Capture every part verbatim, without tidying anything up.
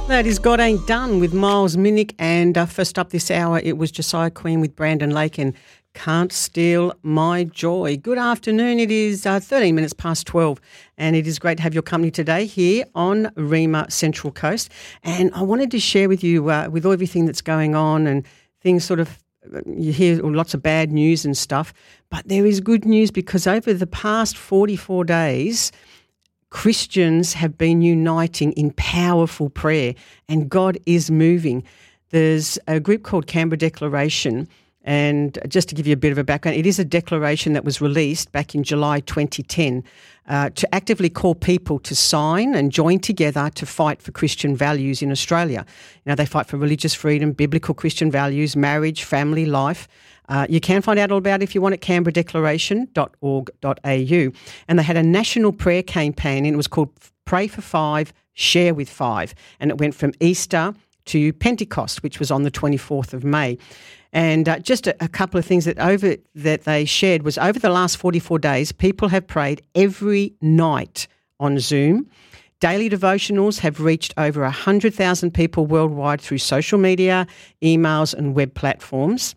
That is God Ain't Done with Miles Minnick, and uh, first up this hour it was Josiah Queen with Brandon Lake and Can't Steal My Joy. Good afternoon, it is uh, thirteen minutes past twelve and it is great to have your company today here on Rhema Central Coast, and I wanted to share with you uh, with everything that's going on and things sort of, you hear lots of bad news and stuff, but there is good news because over the past forty-four days Christians have been uniting in powerful prayer and God is moving. There's a group called Canberra Declaration, and just to give you a bit of a background, it is a declaration that was released back in July twenty ten uh, to actively call people to sign and join together to fight for Christian values in Australia. You know, they fight for religious freedom, biblical Christian values, marriage, family, life. Uh, you can find out all about it if you want at canberra declaration dot org dot a u. And they had a national prayer campaign, and it was called Pray for Five, Share with Five. And it went from Easter to Pentecost, which was on the twenty-fourth of May. And uh, just a, a couple of things that over that they shared was over the last forty-four days, people have prayed every night on Zoom. Daily devotionals have reached over one hundred thousand people worldwide through social media, emails and web platforms.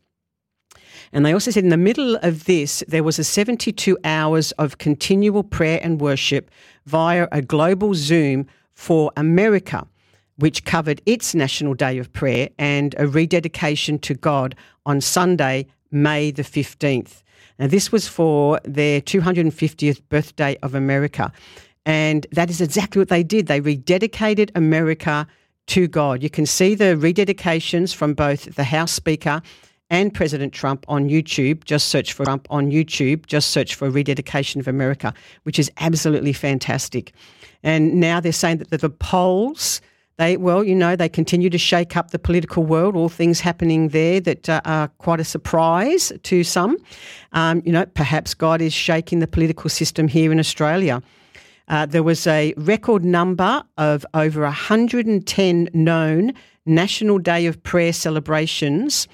And they also said in the middle of this, there was a seventy-two hours of continual prayer and worship via a global Zoom for America, which covered its National Day of Prayer and a rededication to God on Sunday, May the fifteenth. Now, this was for their two hundred fiftieth birthday of America. And that is exactly what they did. They rededicated America to God. You can see the rededications from both the House Speaker and President Trump on YouTube. Just search for Trump on YouTube. Just search for Rededication of America, which is absolutely fantastic. And now they're saying that the, the polls, they, well, you know, they continue to shake up the political world, all things happening there that uh, are quite a surprise to some. Um, you know, perhaps God is shaking the political system here in Australia. Uh, there was a record number of over one hundred ten known National Day of Prayer celebrations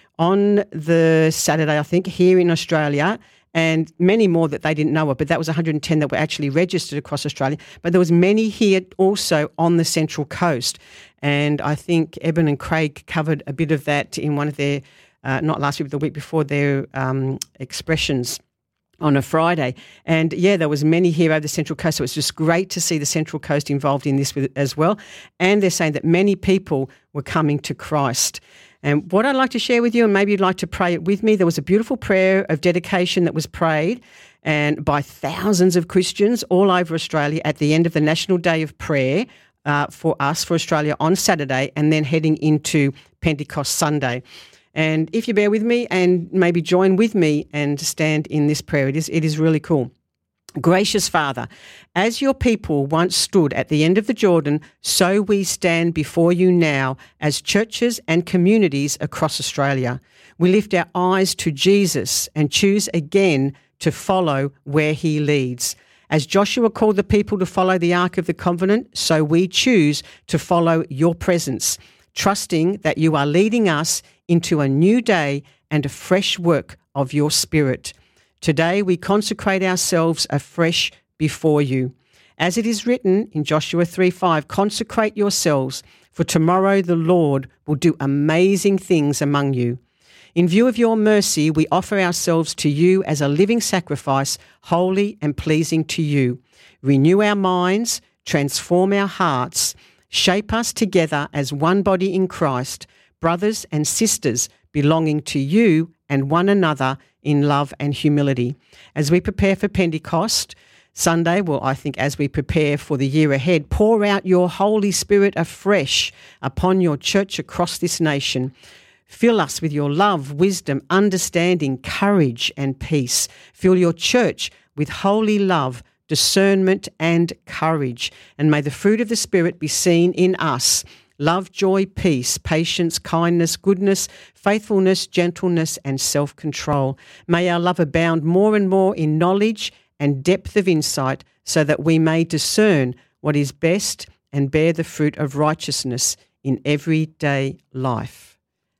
on the Saturday, I think, here in Australia, and many more that they didn't know of, but that was one hundred ten that were actually registered across Australia. But there was many here also on the Central Coast, and I think Eben and Craig covered a bit of that in one of their, uh, not last week, but the week before, their um, expressions on a Friday. And yeah, there was many here over the Central Coast, so it's just great to see the Central Coast involved in this with, as well. And they're saying that many people were coming to Christ. And what I'd like to share with you, and maybe you'd like to pray it with me, there was a beautiful prayer of dedication that was prayed and by thousands of Christians all over Australia at the end of the National Day of Prayer uh, for us, for Australia, on Saturday, and then heading into Pentecost Sunday. And if you bear with me and maybe join with me and stand in this prayer, it is, it is really cool. Gracious Father, as your people once stood at the end of the Jordan, so we stand before you now as churches and communities across Australia. We lift our eyes to Jesus and choose again to follow where he leads. As Joshua called the people to follow the Ark of the Covenant, so we choose to follow your presence, trusting that you are leading us into a new day and a fresh work of your Spirit. Today we consecrate ourselves afresh before you. As it is written in Joshua three five, consecrate yourselves, for tomorrow the Lord will do amazing things among you. In view of your mercy, we offer ourselves to you as a living sacrifice, holy and pleasing to you. Renew our minds, transform our hearts, shape us together as one body in Christ, brothers and sisters belonging to you and one another in love and humility. As we prepare for Pentecost Sunday, well, I think as we prepare for the year ahead, pour out your Holy Spirit afresh upon your church across this nation. Fill us with your love, wisdom, understanding, courage and peace. Fill your church with holy love, discernment and courage. And may the fruit of the Spirit be seen in us: love, joy, peace, patience, kindness, goodness, faithfulness, gentleness, and self-control. May our love abound more and more in knowledge and depth of insight, so that we may discern what is best and bear the fruit of righteousness in everyday life.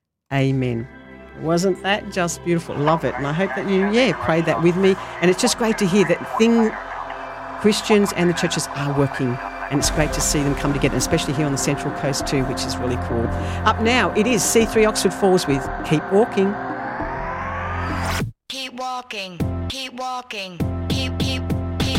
Amen. Wasn't that just beautiful? Love it. And I hope that you, yeah, prayed that with me. And it's just great to hear that thing, Christians and the churches are working and it's great to see them come together, especially here on the Central Coast too, which is really cool. Up now, it is C three Oxford Falls with Keep Walking. Keep walking, keep walking.